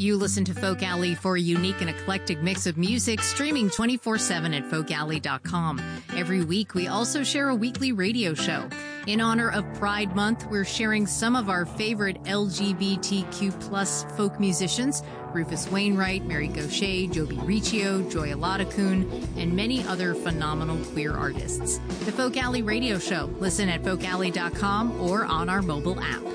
You listen to Folk Alley for a unique and eclectic mix of music, streaming 24/7 at folkalley.com. Every week, we also share a weekly radio show. In honor of Pride Month, we're sharing some of our favorite LGBTQ plus folk musicians, Rufus Wainwright, Mary Gauthier, Joby Riccio, Joy Aladakun, and many other phenomenal queer artists. The Folk Alley Radio Show. Listen at folkalley.com or on our mobile app.